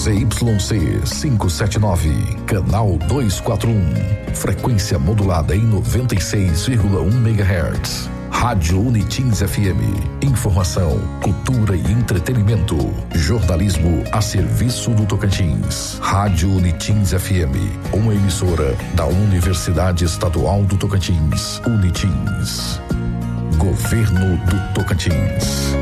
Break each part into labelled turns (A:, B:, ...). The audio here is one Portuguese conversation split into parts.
A: ZYC 579, canal 241, frequência modulada em 96,1 MHz. Rádio Unitins FM, informação, cultura e entretenimento, jornalismo a serviço do Tocantins. Rádio Unitins FM, uma emissora da Universidade Estadual do Tocantins, Unitins. Governo do Tocantins.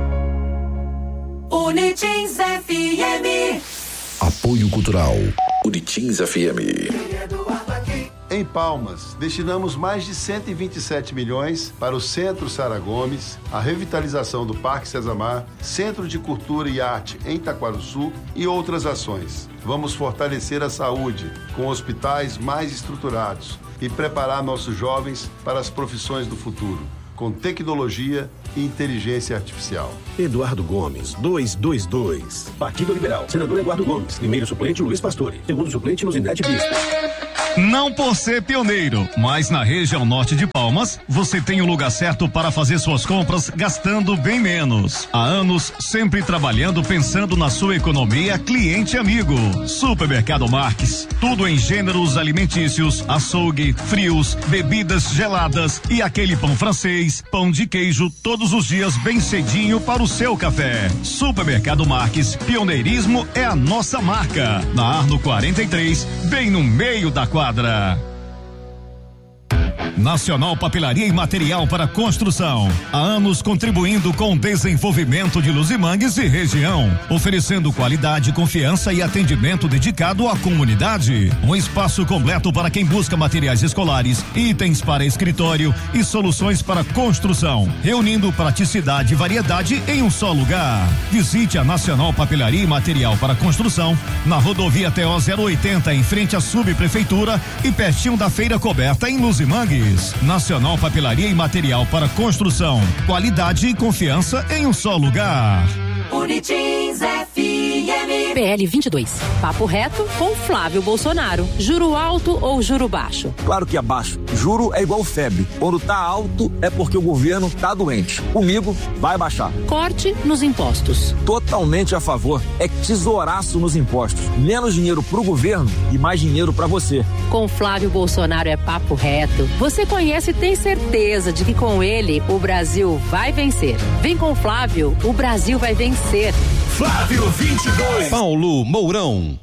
B: Unitins FM.
A: Apoio Cultural, Unitins FM.
C: Em Palmas, destinamos mais de 127 milhões para o Centro Sara Gomes, a revitalização do Parque Cezamar, Centro de Cultura e Arte em Taquarussu e outras ações. Vamos fortalecer a saúde com hospitais mais estruturados e preparar nossos jovens para as profissões do futuro, com tecnologia e inteligência artificial.
D: Eduardo Gomes, 222. Partido Liberal. Senador Eduardo Gomes. Primeiro suplente, Luiz Pastore. Segundo suplente, Luzinete Bispo.
E: Não por ser pioneiro, mas na região norte de Palmas, você tem o lugar certo para fazer suas compras gastando bem menos. Há anos, sempre trabalhando pensando na sua economia, cliente amigo. Supermercado Marques, tudo em gêneros alimentícios, açougue, frios, bebidas geladas e aquele pão francês, pão de queijo, todos os dias bem cedinho para o seu café. Supermercado Marques, pioneirismo é a nossa marca. Na Arno 43, bem no meio da quadra. Nacional Papelaria e Material para Construção. Há anos contribuindo com o desenvolvimento de Luzimangues e região, oferecendo qualidade, confiança e atendimento dedicado à comunidade. Um espaço completo para quem busca materiais escolares, itens para escritório e soluções para construção, reunindo praticidade e variedade em um só lugar. Visite a Nacional Papelaria e Material para Construção na rodovia TO 080, em frente à subprefeitura e pertinho da feira coberta em Luzimangues. Nacional Papelaria e Material para Construção. Qualidade e confiança em um só lugar.
B: Unitins FM.
F: PL 22. Papo reto com Flávio Bolsonaro. Juro alto ou juro baixo?
G: Claro que é baixo. Juro é igual febre. Quando tá alto é porque o governo tá doente. Comigo vai baixar.
F: Corte nos impostos.
G: Totalmente a favor. É tesouraço nos impostos. Menos dinheiro pro governo e mais dinheiro pra você.
F: Com Flávio Bolsonaro é papo reto. Você conhece e tem certeza de que com ele o Brasil vai vencer. Vem com Flávio, o Brasil vai vencer.
H: Flávio 22.
I: Paulo Mourão,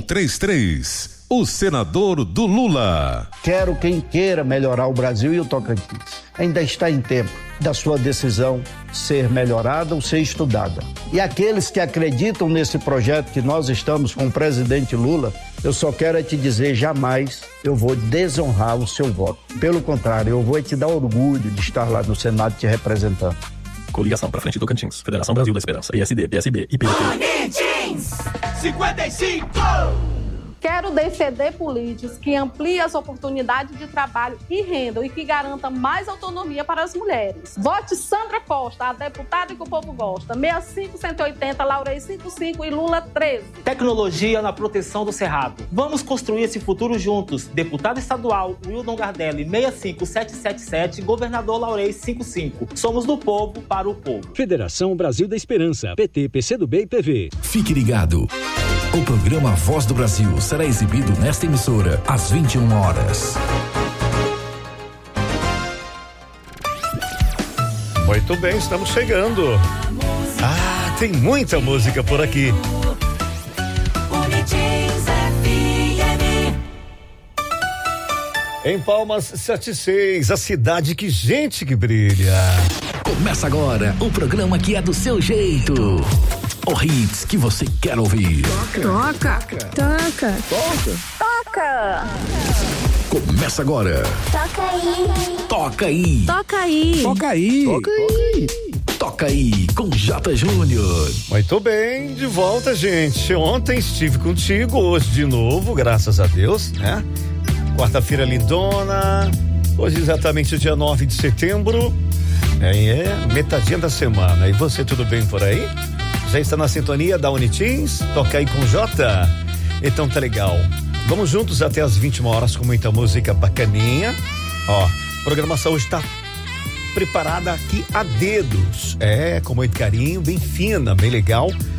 I: 133. O senador do Lula.
J: Quero quem queira melhorar o Brasil e o Tocantins. Ainda está em tempo da sua decisão ser melhorada ou ser estudada. E aqueles que acreditam nesse projeto que nós estamos com o presidente Lula, eu só quero te dizer, jamais eu vou desonrar o seu voto. Pelo contrário, eu vou te dar orgulho de estar lá no Senado te representando.
D: Coligação pra frente do Tocantins. Federação Brasil da Esperança. PSD, PSB e PDT.
B: Unitins 55.
K: Quero defender políticos que ampliem as oportunidades de trabalho e renda e que garanta mais autonomia para as mulheres. Vote Sandra Costa, a deputada que o povo gosta. 65-180, Laurei 55 e Lula 13.
L: Tecnologia na proteção do Cerrado. Vamos construir esse futuro juntos. Deputado estadual Wildon Gardelli 65777, governador Laurei 55. Somos do povo para o povo.
M: Federação Brasil da Esperança, PT, PCdoB e PV.
A: Fique ligado. O programa Voz do Brasil será exibido nesta emissora às 21 horas.
N: Muito bem, estamos chegando. Ah, tem muita música por aqui. Em Palmas 76, a cidade que gente que brilha.
A: Começa agora o programa que é do seu jeito. O hits que você quer ouvir.
O: Toca. Toca.
A: Toca.
O: Toca.
A: Começa agora.
O: Toca aí.
A: Toca aí.
O: Toca aí.
A: Toca aí.
N: Toca aí.
A: Toca aí com J. Júnior.
N: Muito bem, de volta, gente. Ontem estive contigo, hoje de novo, graças a Deus, né? Quarta-feira lindona, hoje exatamente dia 9 de setembro, é metadinha da semana. E você, tudo bem por aí? Já está na sintonia da Unitins? Toca aí com J? Então tá legal. Vamos juntos até as 21 horas com muita música bacaninha. Ó, a programação hoje está preparada aqui a dedos. Com muito carinho, bem fina, bem legal.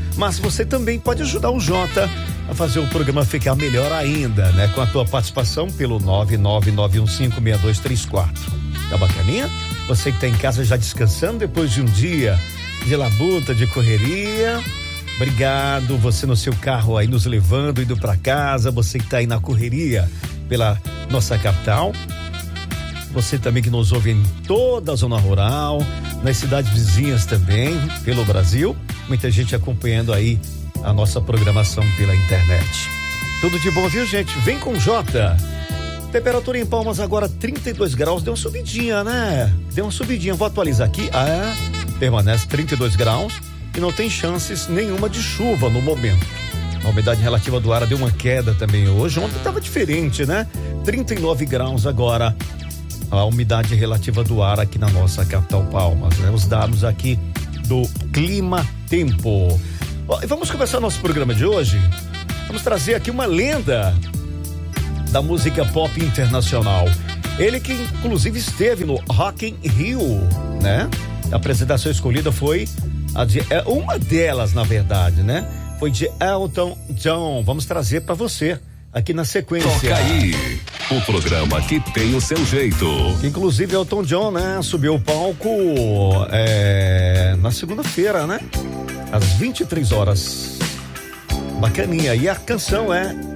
N: mas você também pode ajudar o Jota a fazer o programa ficar melhor ainda, né? Com a tua participação pelo 999156234. Tá bacaninha? Você que tá em casa já descansando depois de um dia de labuta, de correria. Obrigado, você no seu carro aí nos levando, indo pra casa, você que tá aí na correria pela nossa capital. Você também que nos ouve em toda a zona rural, nas cidades vizinhas também, pelo Brasil. Muita gente acompanhando aí a nossa programação pela internet. Tudo de bom, viu, gente? Vem com o Jota. Temperatura em Palmas agora 32 graus, deu uma subidinha, né? Deu uma subidinha, vou atualizar aqui. Permanece 32 graus e não tem chances nenhuma de chuva no momento. A umidade relativa do ar deu uma queda também hoje. Ontem estava diferente, né? 39 graus agora. A umidade relativa do ar aqui na nossa capital Palmas, né? Os dados aqui do Clima Tempo. E vamos começar nosso programa de hoje. Vamos trazer aqui uma lenda da música pop internacional. Ele que inclusive esteve no Rock in Rio, né? A apresentação escolhida foi uma delas, na verdade, né? Foi de Elton John. Vamos trazer para você aqui na sequência.
I: Toca aí, o programa que tem o seu jeito.
N: Inclusive Elton John, né? Subiu o palco na segunda-feira, né? Às 23 horas. Bacaninha. E a canção é